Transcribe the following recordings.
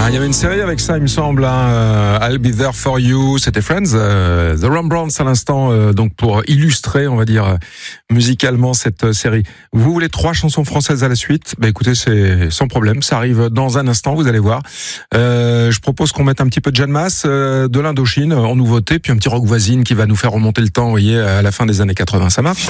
Il y avait une série avec ça, il me semble, I'll Be There For You, c'était Friends, The Rembrandts à l'instant, donc pour illustrer, on va dire, musicalement cette série. Vous voulez 3 chansons françaises à la suite? Écoutez, c'est sans problème, ça arrive dans un instant, vous allez voir. Je propose qu'on mette un petit peu de Jeanne Masse, de l'Indochine en nouveauté, puis un petit rock voisine qui va nous faire remonter le temps, vous voyez, à la fin des années 80, ça marche?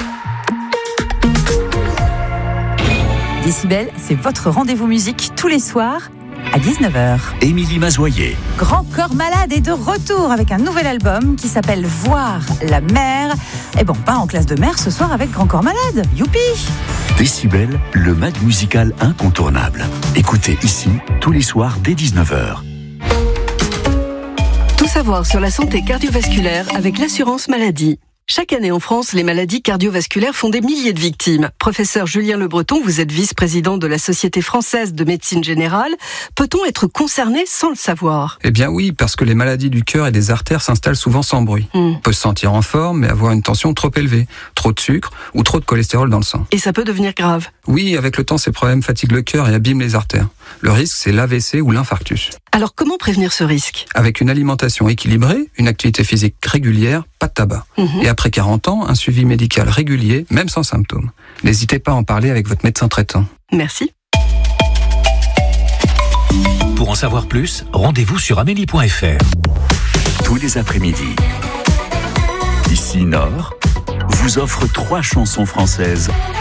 Décibel, c'est votre rendez-vous musique tous les soirs à 19h. Émilie Mazoyer. Grand Corps Malade est de retour avec un nouvel album qui s'appelle Voir la mer. Et bon, pas en classe de mer ce soir avec Grand Corps Malade. Youpi! Décibel, le mag musical incontournable. Écoutez ici, tous les soirs dès 19h. Tout savoir sur la santé cardiovasculaire avec l'assurance maladie. Chaque année en France, les maladies cardiovasculaires font des milliers de victimes. Professeur Julien Le Breton, vous êtes vice-président de la Société française de médecine générale. Peut-on être concerné sans le savoir? Eh bien oui, parce que les maladies du cœur et des artères s'installent souvent sans bruit. On peut se sentir en forme, mais avoir une tension trop élevée, trop de sucre ou trop de cholestérol dans le sang. Et ça peut devenir grave. Oui, avec le temps, ces problèmes fatiguent le cœur et abîment les artères. Le risque, c'est l'AVC ou l'infarctus. Alors comment prévenir ce risque? Avec une alimentation équilibrée, une activité physique régulière, pas de tabac. Et après 40 ans, un suivi médical régulier, même sans symptômes. N'hésitez pas à en parler avec votre médecin traitant. Merci. Pour en savoir plus, rendez-vous sur amélie.fr. Tous les après-midi, ici Nord vous offre 3 chansons françaises